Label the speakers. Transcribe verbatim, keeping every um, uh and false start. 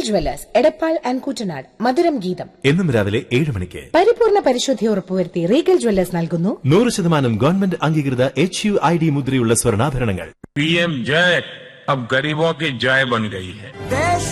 Speaker 1: Jewellers Edappal and Koottanad. മധുരം ഗീതം
Speaker 2: എന്നും രാവിലെ ഏഴ് മണിക്ക്.
Speaker 1: പരിപൂർണ പരിശുദ്ധി ഉറപ്പുവരുത്തി റീഗൽ ജുവല്ലേഴ്സ് നൽകുന്നു
Speaker 2: നൂറ് ശതമാനം ഗവൺമെന്റ് അംഗീകൃത എച്ച് യു ഐ ഡി മുദ്രയുള്ള സ്വർണ്ണാഭരണങ്ങൾ.
Speaker 3: പി എം ജയ് अब गरीबों की जय बन गई है.